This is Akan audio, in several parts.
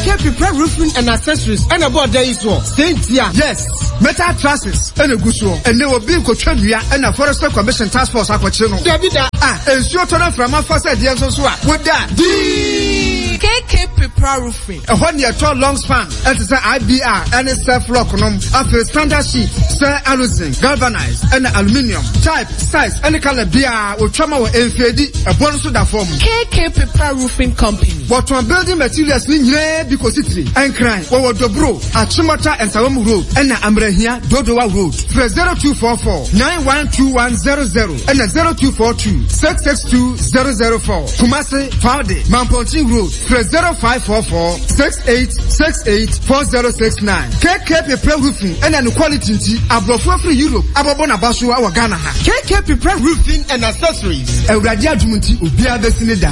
KK Prepare Roofing and Accessories and about there is one. Saintia. Yes. Metal trusses and a good one. And they will be in Cotrabia and a Forester Commission Task Force Aquachino. And sure to from my first idea so with that. KK Prepare Roofing. A 1 year tall long span. And it's an IBR and a self-lock after standard sheet, sir aluzinc, galvanized and aluminium. Type, size, any color beer will trauma with NFD, a bonus to that form. KK Prepare Roofing Company. What one building materials in because it's and crime. Over the bro at Chimata and Salamu Road and Ambrahia Dodowa Road. Press 0244 912100 and 0242 662004. Kumasi Faude Mamponti Road. Press 0544 68684069. KK Prepare Roofing and an quality abroad free Europe. Ababona Bashu our Ghana. KK Prepare Roofing and Accessories. A Radia Jumunti Ubia Bessinida.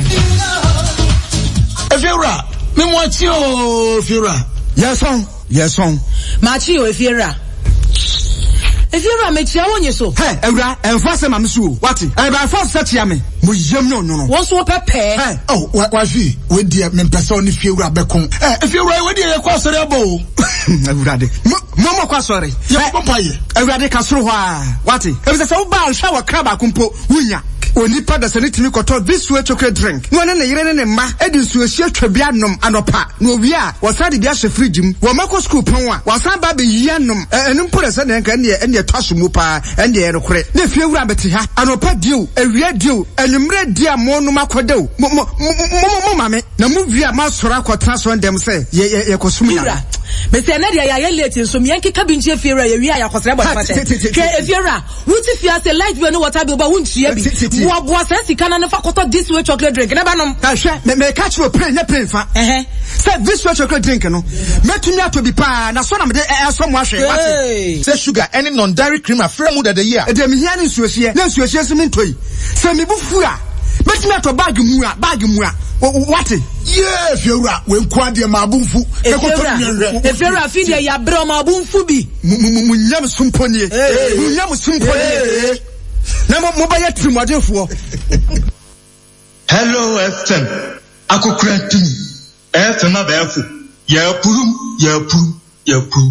Efira, me mwachi o Efira. Yes on. Machi o Efira. Efira me chia wonye so. Hey, Ewra, enfase mamsu. Wati? E ba force setia me. Mo yem no. Won so pepe. Hey, oh, wa fi, we dia me pesa oni Efira bekon. Efira we dia ye kwa sore bo. Ewra de. Mo kwa sore. Ye papaye. Ewra de kasoro hwa. Wati? E be se wo ba hwa wa kraba kumpo wunya. Onipa da sane timi koto this way chocolate drink. No ne yire ne mma edi nsuohie twabia nom anopa. No wi a wasade bia hye fridge mu. Wo mako school pon a wasan ba be yia nom. Enu mpore se ne nka ne twaso mu pa ende ye rekore. Na fie wura beti ha. Anopa dio, ewia dio, enumre dia mo no makodew. Mo mame. Na mu wi a ma sora kwatra so ndem se ye kosum ya. Me say na dia ya late so me yanke kabinchi Efira ye wi a yakosere botapate. Ke Efira, wuti fia say light we no water bi ba wunchia bi. Boa sense kana na fa koto this way chocolate drink na ba nom. Hwe me catch you play fa. Say this way chocolate drink no. Metumi ato bi pa na so na me de so mo ahwe. Say sugar any non dairy cream afra mu da year. E de me hia ni nsuohie. Na nsuohie so me ntoi. Say me bu fu a. Metumi ato bag mu a. What? Yeah, Efira, we nkwa de ma abunfu. Efira fi de ya bro ma abunfu bi. Munyam sumponie. Na mo ba ya trimodefo. Hello FM. Akokrantum. FM abefu. Ya purum.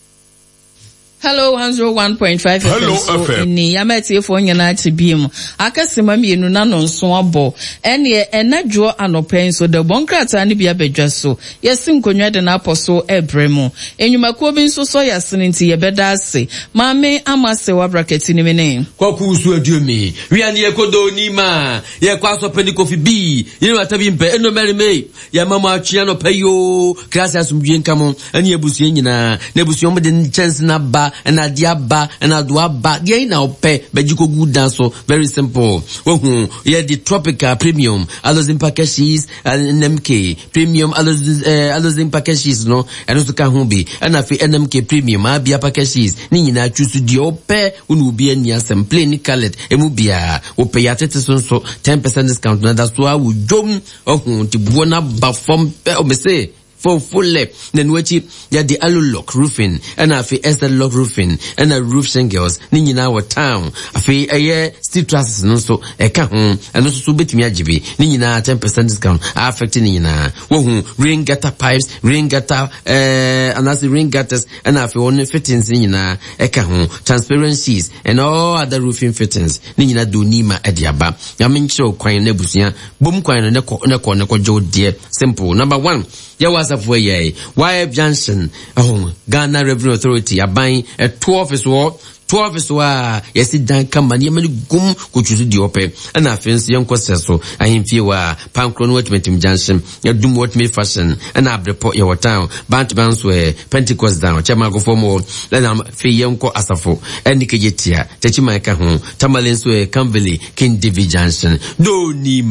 Hello 101.5 Hello FM. Ni yameti efo nyana tibiem. Akasema mienu na no nso abo. Ene enadwo anopen so de bonkrata ne bia bedwa so. Yesim konwa de na aposo ebremu. Enyumakuo bi nso so yasene nti yebeda ase. Maame amase wa bracket ni mene. Kwaku su adume. Wiane yekodo ni ma. Ye kwaso pedi kofi bi. Yenu atabi mpe eno merime. Ya mama achia no payo. Klase asumdwe nkamo. Ene ebusu nyina. Na ebusu omde chance na ba. And adiaba and aduaba ye na ope bejiko good dance so very simple. Yeah, the tropical premium alozin packages and NMK premium alozin packages no and also can be and afi NMK premium abia packages ni nyina choose di ope unu bi ania simple ni callet emubia ope ya tete so 10% discount na that's why we jom ti buona ba form o me say for full lap. Then wachi ya the Alulock roofing and afi Esther Lock roofing and a roof shingles ni na our town afi steel trusses no so eka and also so betimi agibi ni na 10% discount affect ni na rain gutter pipes rain gutter and as rain gutters and afi one fittings ni na eka transparencies and all other roofing fittings ni na do nima ediaba ya mencho kwan na busia bom kwan na ko jo die simple. Number 1 ya wasafo ye YF Junction Ghana Revenue Authority aban 12 is wa yesi dan kambani yemani gum kuchuzu di ope ana afensi yanko seso ahimfie wa pankro no wetim junction ya dum wetme fashion ana abrepo ya town bant banswe Pentecost down chama go fomo na fe yanko asafo enike yetia techima ka ho tamalenso e Camville King David Junction do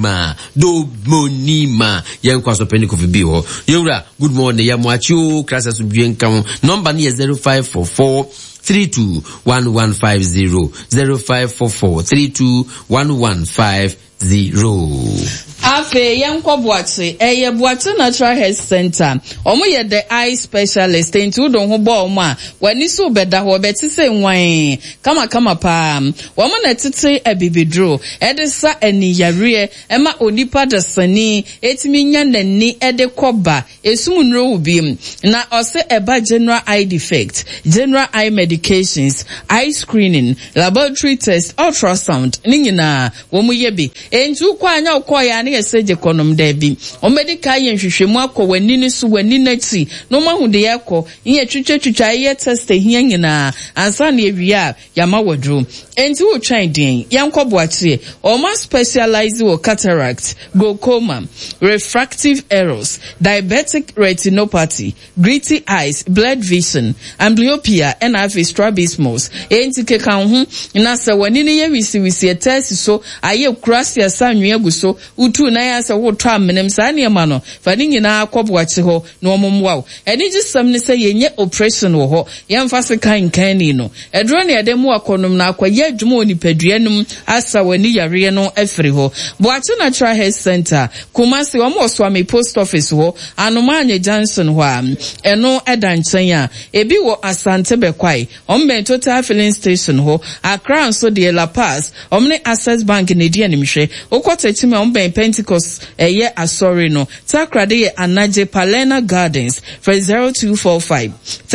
monima yanko aso Pentecost bi ho yura good morning ya mwachu klasa subien kan number ni 0544 321150 0544 321150. Afe yanko Boakye eye Boakye Natural Health Center omo ye the eye specialist into don ho bo omo a wani so beda ho beti se nwan kama pa womo na tete abibidro edesa ani yare ema onipa da sani etimi nya nani ede koba esum nro ubi na ose eba general eye defect, general eye medications, eye screening, laboratory test, ultrasound ni nyina womo ye bi entu kwa anya ukoya ni yeseje konom debi omedika ye nhwehwemu akọ wani ni so wani nati no mahu de yakọ ye twetwetwa ye test ehia nyina ansa na ewia yama wodru enti wo twan den yanko Boakye oma specialize wo cataract, glaucoma, refractive errors, diabetic retinopathy, gritty eyes, blood vision, amblyopia and strabismus enti keka ho na se wani ni ye wisi test so aye krasia sanwe aguso utu na ya se wo twa menem sa ne ma no fa ni nyina akọ Boakye ho na omomwa eni gisam ne se yenye operation wo ho yemfa se kan ni no edro ne ede mu akonom na akwaye adwuma onipaduanum asa wani yare no afiri ho Boakye Natural Health Center Kumasi omo Swami Post Office ho Anomanye Johnson ho eno edanchen a ebi wo Asante Bekwai ombe Total Filling Station ho Accra nso de La Paz omne Access Bank ne di animhwe okota time ombe Pentecost eye asori no takrade ye Anaje Palena Gardens for 0245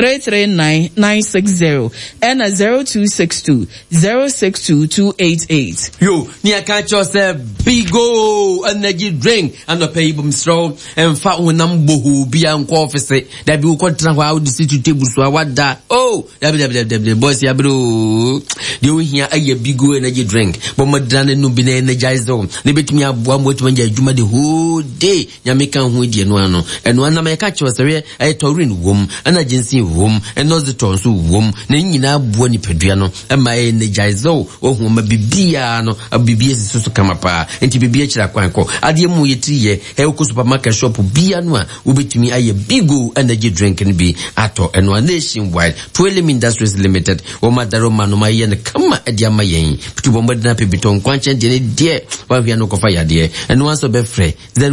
339 960 and 0262 062 288. Yo, ni aka chose bigo energy drink and no pay bum straw and fa wonam bohu bia nko office da bi ukotra ho audi sit table so awada oh w boys ya bro de wo hia aye bigo energy drink bo madran no bi na energizer ne betumi aboa mo tuma adwuma de whole day nyameka ho die no ano eno anam eka chose we aye torin wom ana jinsi wom eno ze tonso wom na nyina aboa ni padua no ma energizer ohun ma bibia no bibia sisusu kama pa enti bibia kira kwanko ade mu yetiye ko supermarket shop bia no a ubetumi aye bigo energy drink ni bi ato eno nationwide Twelem Industries Limited o madaro manoma ye ne kama ade amayen pitu bomba na pebiton kwanchen de de wa hia no kofa ya de eno anso be frɛ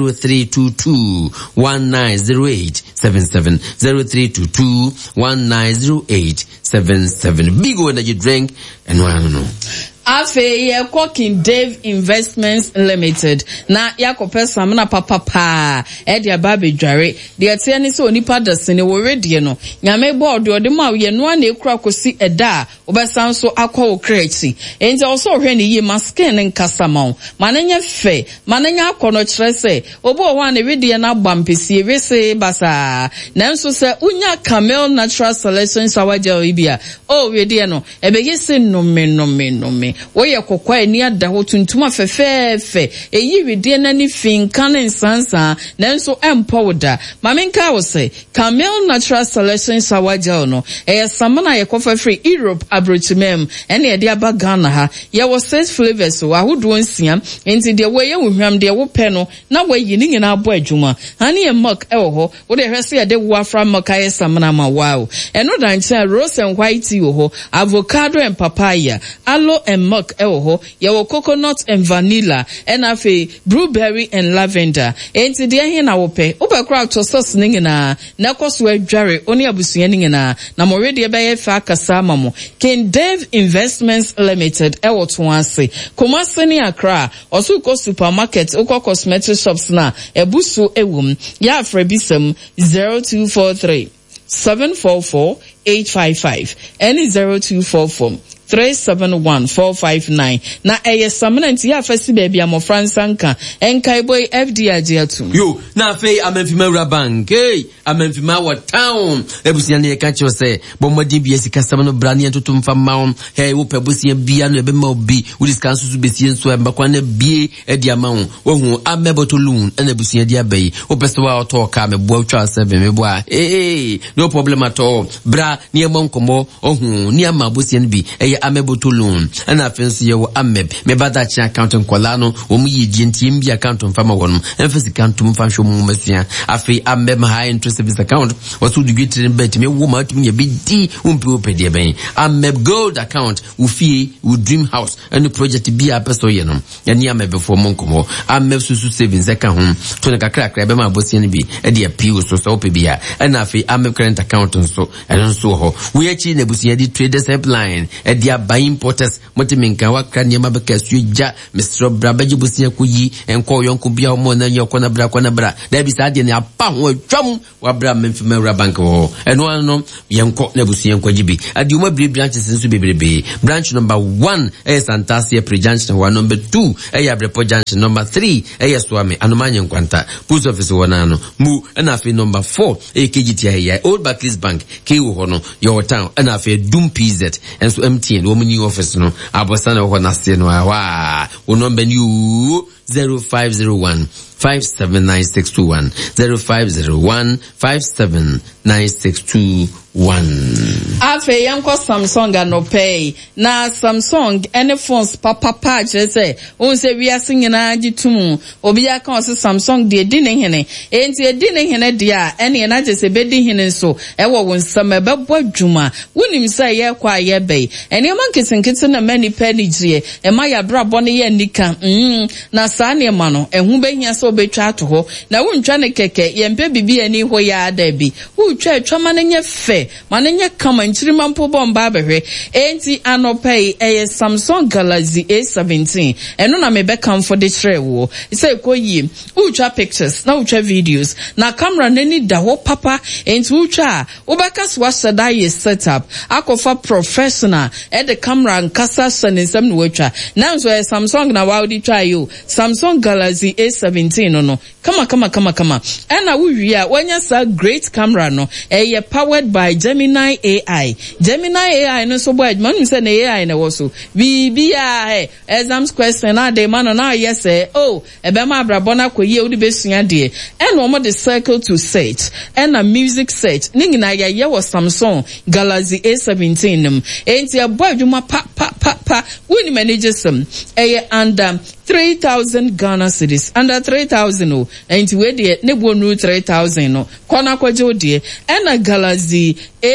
0322 1908 77 0322 1908 77 bigo energy drink eno ano Afe ye King Dave Investments Limited na yakope samna papa edi ababe dware de ate ni se onipa dasene wo redie no nyame board ode ma ye no na ekura kosi eda obesan so akọ okrechi enti also hwe ni ye masken nkasama mananya fe mananya akọ kire se obo ho na redie na gbampesi wese basa nanso se unya Camel Natural Selection sawaje ibia o redie no ebege se no oye kokwa eni ada ho tuntuma fefefe eyi widie na ni finka ne nsansa nanso empowder mamenka wo se Camel Natural Selection sawaje no samana ye kofa free Europe abrochimem ene ye de aba Ghana ha ye wo 6 flavors wo ahodo nsia enti de wo ye wohwam de wo pe no na wo yi ni nyina abo adwuma hani ye milk ewo ho wo de hwese ye de wo afra milk aye samana ma wow eno dancha rose and white tea wo ho avocado and papaya aloe and milk ewo ho ye wo coconut and vanilla and afi blueberry and lavender enti de he na wo pe wo be kra to sauce ni nyina na koso adware oni abusua ni nyina na mo ready be ye fa kasa mamo King Dave Investments Limited ewo to ase Kumasi ni Accra osu ko supermarket uko cosmetic shops na ebusu ewum ya afrebisem 0243 744 855 and 0244 371-459 na samnant ya fasi baby amo fransanka enkai boy FDI atu yo na fe amemfima ura bank amemfima wa town ebusia ne ka cho se bomodi bia sika samno brani entoto mfa mawo wo pebusia bia no ebe ma obi wo diskansu su besie nso embakwa na bie edi amawo wo hu ameboto loan na ebusia di abai wo pese wa oto ka me bo atwa 7 me bo no problem at all bra ni emon komo ohun ni ama bosia bi ɛde ameboto loan ɛna afenso yɛwɔ ameb mebada chi account nkola no wo mu yi GNTM bi account mfama wɔnom emphasize account mfa hwɛ mu masua afei ameb high interest service account wasu du gitire bet me wo ma tumi bi di umpi opede ben ameb gold account wo fie wo dream house any project bi a person ye no yani ameb for monkomo ameb susu savings eka ho to ne kakra kakra be ma bosie ne bi e de appeal so ope bia ɛna afei ameb current account nso ɛno nso ho wo yachi na busia di traders helpline e de buy importers motiminka wakra ne ma be kasu ja Mr. Brabaji busia ko yi enko yonko bia o mo na nyoko na bra da bi sa de ne apa ho atwam wa bra memfima ra bank ho eno ano yenko na busia enko gibi adi uma bre branches nso bebrebe branch number 1 Santasia pre-junction wa number 2 Abrepo junction number 3 Swami anomanye nkwanta post office wona no mu na afi number 4 KGTI Old Barclays Bank kewo ho no your town na afi Dum PZ enso MTN wo mu new office no abosana ho na se no wa wo number new 0501 579621 0501 579621 Afe yanko Samsung anopay na Samsung any phones papa say on se we asingina gitumu obi aka o Samsung de di ne hene enti e di ne hene dia ene na je se be di hene so e wo wonsam e be bo adwuma wonim say ye kwa ye be ene man kisinkiti na mani penigrie e ma ya brabo ne ye nika na sa ne ma no ehu be hia so betwa ato ho na wontwa ne keke ye mpe bibi ani ho ya da bi wotwa atwama ne nye fe manenye kama nchirima mpo bomba behwe enti anopay Samsung Galaxy A17 eno na mebe come for the tray wo say koyi utwa pictures na utwa videos na camera nani da ho papa enti utwa ubaka swasha da ye setup akofa professional the camera nkasa sanisem no watwa na so Samsung na wawdi try yo Samsung Galaxy A17 no kama ena wuwia wanya sa great camera no powered by Gemini AI. Gemini AI no so boy man say na AI na wo so. Bibia exams question na dey man na yes oh ebe ma abrabo na koye odi besua de. And one the circle to search and a music search. Ningi na ye was Samsung Galaxy A17 num. Enti a boy dwuma pa win managers under 3,000 Ghana cedis under 3,000 oh enti we de ne bonu 3,000 no kona kwaje odie and a Galaxy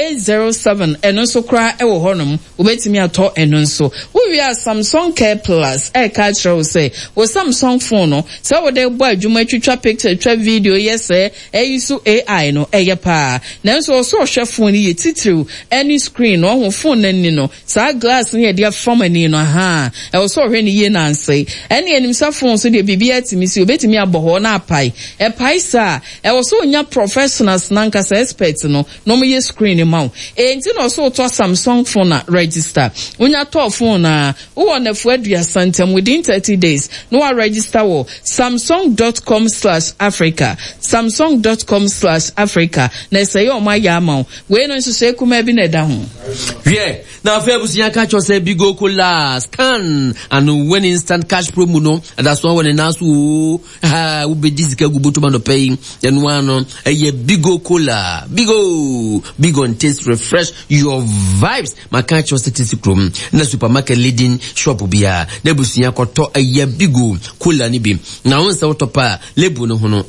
A07 eno so kra e wo honum obetimi ato eno nso we are Samsung Care Plus ka tro say wo Samsung phone no say wo de bo adwuma twitwa picture twa video yes use AI no ye pa na nso so hwe phone ye titiriw any screen no ho phone nani no sa glass ne de from ani no ha e wo so hwe ne ye nanse ene enim sa phone so de bibia timi si obetimi aboho na apai e pai sa e wo so nya professionals nanka sa experts no mo ye screen ma enti no so to Samsung phone na register unya to phone na wo na fu adua santem within 30 days no register wo samsung.com/africa samsung.com/africa na say o ma ya ma we no so se kuma bi na da ho yeah na afa busia ka cho say bigo cola scan and when instant cash promo no that's one when na so wo be disika gubuto ma no pay enu ano bigo cola bigo and taste refresh your vibes makacho statistic room na supermarket leading shop bia na busia koto bigo cola ni bi na won se wotopa lebu no hono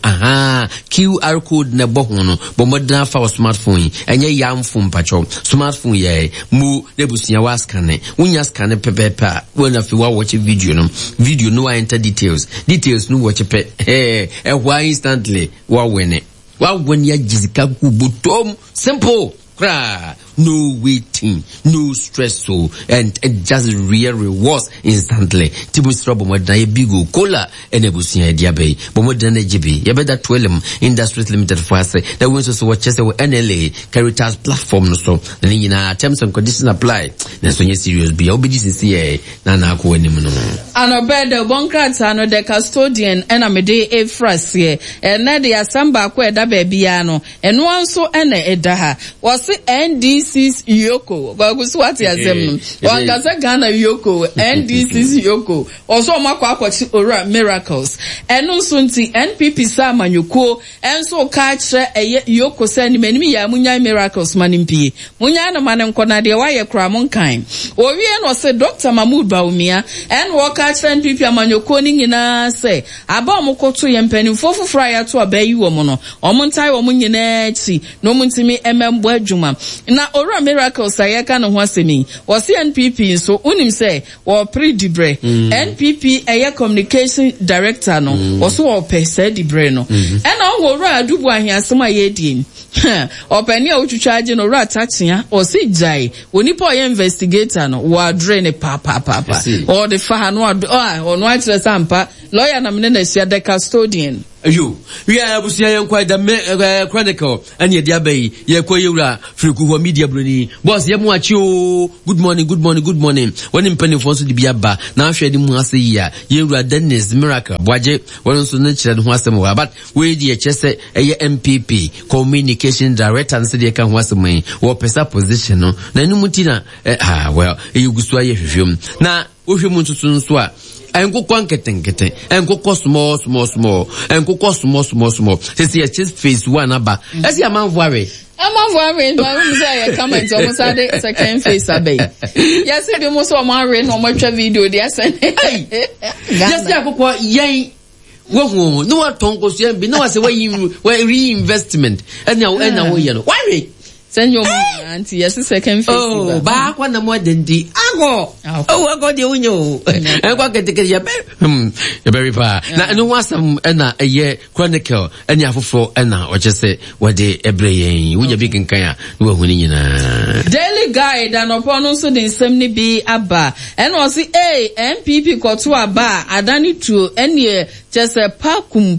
QR code na bo hono bo modern fa smartphone enye yam phone pacho smartphone ye mu na busia wa scan unya scan pepepa when afi wa watch video no I enter details no watch pe why instantly wa win ya jizika kubutom simple no waiting, no stress, so and just real rewards instantly. Tibus trouble more than a bigo cola and a busia diabe, but more than a GB. You better 12 Industries Limited for us. That wants to watch us NLA Caritas platform. So then in our terms and conditions apply. That's when you're serious. Be obedient, Nana ko anymore. And obey the bunkrat and the custodian and a midday a phrase here. And now the assamba que da babyano and one so and a daha was wɔse NDC's Yoko kwakusu wate asem no wankasa Ghana Yoko NDC's Yoko also makwa akwachi ora miracles eno nso nti NPP sa manyoko enso ka kire eye Yoko sa ni manimi ya munya miracles manimpie munya na mane nkona de waye kra monkan owie no se Dr. Mahmoud Baumia en wo ka kire NPP amanyoko ni nyina se aba omokoto ye mpanimfo foforo ya to abayi wo mo no omontai wo nyina ti no muntimi emembo adwuma na ora miracles ayeka no ho asemi wo se NPP so unim se wo predibre NPP eye communication director no wo so wo pese dibre no ena wo ora adubu ahiasem ayedin opani a utwutwa age no ora tatia o si jai onipa o investigator no wo adre ne pa o de fa no ono akire sampa lawyer na mene na sia the custodian Ayo, we are abusia yankwa da chronicle and ye diabai ye kwa yura friku media broni boss ye mu achi o good morning when impeni fonso di biaba na ahwe di mu ase ya yura Dennis Miracle boaje won so na kire ho asem wa but we di chese eye MPP communication director nse di ka ho asem wo pesa position no na numuti na well e gusu aye hwehwem na ohwemu ntutu nso a enkokwa nketen enkokwa small enkokwa small say just phase 1 aba esi amanfo are no say comment almost ade second phase abai yes be mo so mo are no mo twa video dey send yes akokwa yen wo no atonko so bi no say we reinvestment ena wo ye no why send your auntie yes second phase oh ba kwa na mo dendi ago de unyo kwa keteke ya very far na no wasam na eye chronicle anya afofo na o chese wode ebreyen wunya bi kenkan a no ahuni nyina Daily Guide anopo no so den nsem ni bi aba and o si MPP koto aba adani tuo ene chese pakum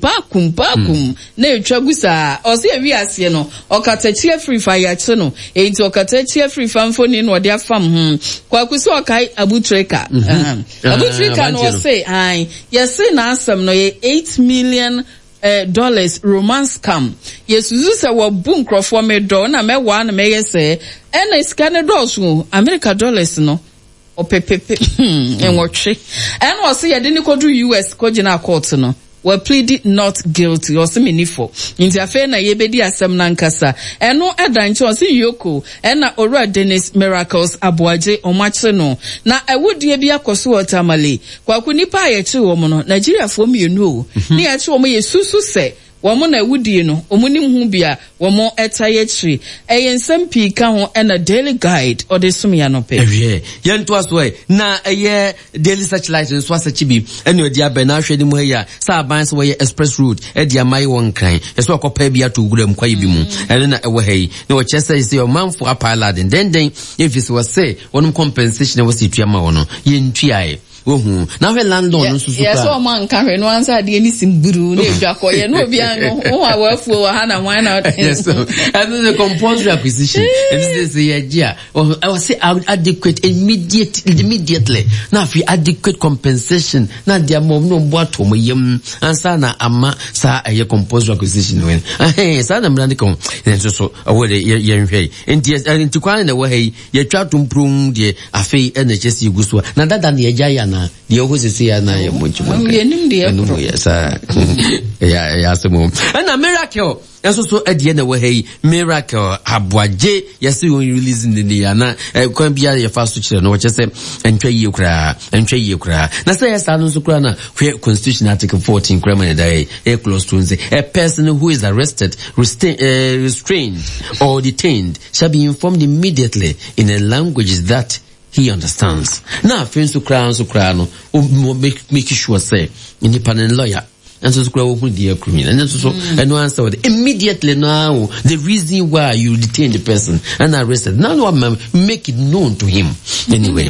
na etwagusa o si ewi ase no o katachie free fire no enti o katachie free famfo ni no de afam kwa kuso kai abutreka abutreka no say ai yes na asem no ye $8 million romance scam yesuzu se wo bu nkrofo me do na me wa na me yese ena scan do America dollars no opepepe enwotwe en wo se ye de ni kodu US ko gina court no were pleaded not guilty or seminifo inti afe na yebedi asem na nkasa eno edanche o si Yoko ena ora Dennis Miracles aboaje omache no na ewudie bi akoso watamale kwa kunipa ayechi wo mo no Nigeria fo mienu o ni ayechi wo mo yesusu se womo na ewudie no omunim hu bia womo etayechi eyensem pi ka ho ena Daily Guide odesum ya no pe yento aso na eye Daily Searchlight nso asachi bi ene odi aba na ahwede mu ya sa aban so ye express route e dia mai won kran eso akopa bia to guram kwaye bi mu ene na ewo hei na wo chese se o manfo apala den if is was say wonum compensation was itua ma wono ye ntuae wohu na hwe landlord no susu yes o man kan hwe no ansa de ni simburu na edwakoye no obi an no wa wafuo wa ha na wan na yes so and the compulsory acquisition and this is yeah I was say adequate immediately na fi adequate compensation na dia mom no boato mo yem ansa na ama sa aye compulsory acquisition when sa na mrande kon so awode ye nhwe enti kwan na wo hei ye twa tumprum de afei na chesi guso na dada na ye jaya na the opposite ya na ya mochimo yes ya semo na Miracle so adie na we Miracle aboaje yes you releasing the ya na kwan bia ya fa so kire no wo chese entwa ye kra na say yes anu so kra na Constitution Article 14 criminal die close to a person who is arrested restrained or detained shall be informed immediately in a language that he understands. Now, friends who cry no, make sure say, independent lawyer. And so who dear criminal. And so and no answer immediately now the reason why you detain the person and arrested. Now make it known to him. Anyway,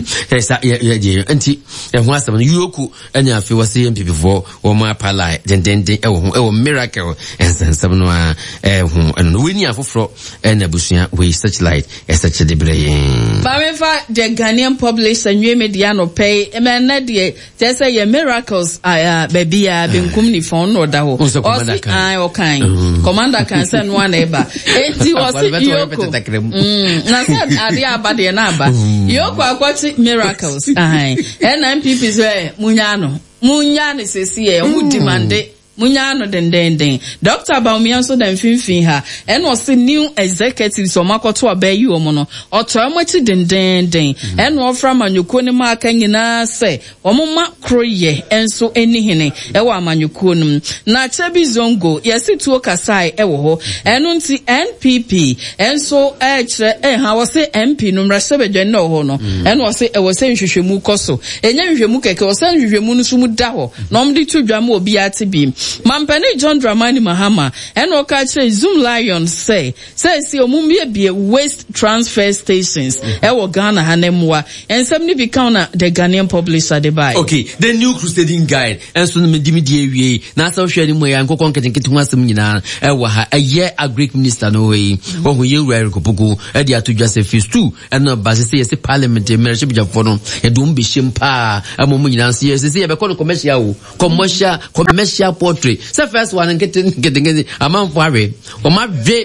and once Yoko and I feel was saying before or my pala then Miracle and some and winning for and a bushia with such light as such a debray. But the Ghanaian published and you mediano pay a man, they say Miracles, baby, been phone no da ho commander kan say no one eba enti o se yoko na say ade abade na aba yoko akwati miracles NPP say munya no sesi e mu demande munya no den Dr. Baumian so dan finfin ha and was the new executives o makoto abayi o mo no otomachi den and wo from anyuko ne ma aka nyina se o mo ma kroye enso enihene e wa amanyuko num na Chebi Zongo yesi tuo kasai e wo ho eno nti NPP enso kire ha wo se MP no mrasebedwe no ho no eno wo se e wo se nhwehwemu koso enya nhwehwemu keke wo se nhwehwemu no sumu da ho no mde to dwama obi ate bi Mampani John Dramani Mahama and Okache Zoom Lion say si omumie be waste transfer stations ewo Ghana hanemwa and some ni become the Ghanaian publisher they buy. Okay, the new crusading guide and so me wie na so hwe ni mo ya nkokon nketenketu asem nyina ewo ha eye agric minister no way wo ye wura kopogo e dia to just phase 2 and no base say yes parliament emerge bija for no e do mbehim pa amomu nyina so yes say e be call commercial portrait. So first one getting a man for it. Or my ve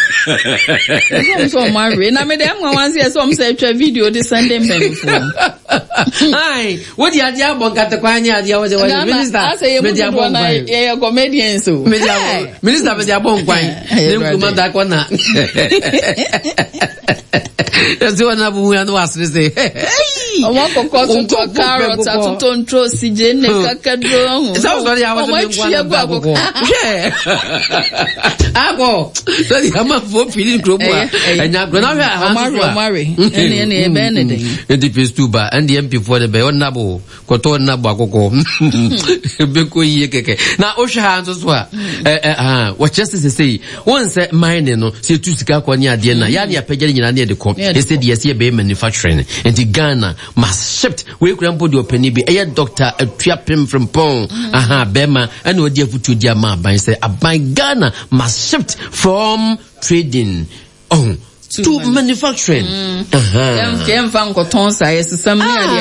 so marry. Na me dem wan see some say video this Sunday phone. Ai, what the idea about the kwanya dia was minister. I say media bon kwanya. Yeah, comedian so. Minister media bon kwanya. Dem kuma da kwana. That's what na bu yan was say. Omo kokko to carrot atuto ntro sije ne kakadro. So sorry I was doing one. Yeah. Ako. So the ama for feeling group anya gona ha Omari. Ene Benedict. The phase 2 ba and the MP for the be onabo koto nabo akoko. Beko yi keke. Na ohwe ha nso so a what justice say one say mine no say tu sika kwani ade na ya ne apagya nyina na de ko. Instead yes ye be manufacturing and the Ghana must shift we could put the opinion be a doctor a triapim from Pong Bema and what you to dia ma ban say by Ghana must shift from trading to manufacturing. Kem fan koton sa yes some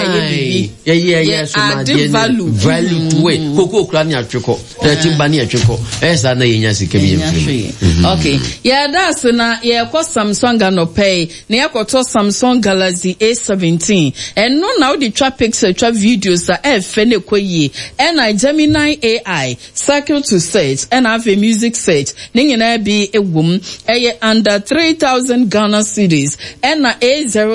value to way koko kra ni atweko timba ni atweko esa na yenya sika bi okay yeah that's na yeah ko Samsung no pay na yakoto Samsung Galaxy A17 and no now the trap picture trap videos are fene koyi and Gemini AI circle to search and have a music search nyina bi ewum under 3,000 Ghana cedis and A0